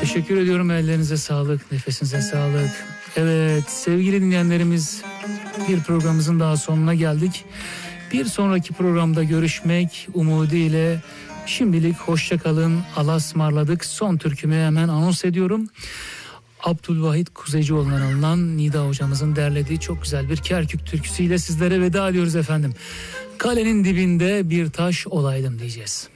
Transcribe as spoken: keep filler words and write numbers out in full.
Teşekkür ediyorum. Ellerinize sağlık, nefesinize sağlık. Evet sevgili dinleyenlerimiz, bir programımızın daha sonuna geldik. Bir sonraki programda görüşmek umudiyle şimdilik hoşça kalın. Allah'a ısmarladık. Son türkümü hemen anons ediyorum. Abdülvahit Kuzeycioğlu'ndan alınan Nida hocamızın derlediği çok güzel bir Kerkük türküsüyle sizlere veda ediyoruz efendim. Kalenin dibinde bir taş olaydım diyeceğiz.